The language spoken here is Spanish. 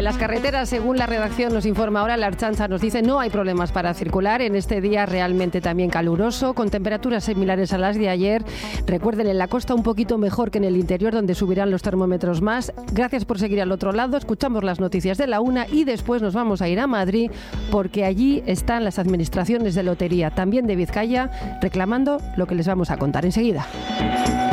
las carreteras, según la redacción nos informa ahora, la Ertzaintza nos dice no hay problemas para circular en este día realmente también caluroso, con temperaturas similares a las de ayer. Recuerden, en la costa un poquito mejor que en el interior, donde subirán los termómetros más. Gracias por seguir al otro lado, escuchamos las noticias de la 1 y después nos vamos a ir a Madrid, porque allí están las administraciones de lotería, también de Vizcaya, reclamando lo que les vamos a contar enseguida.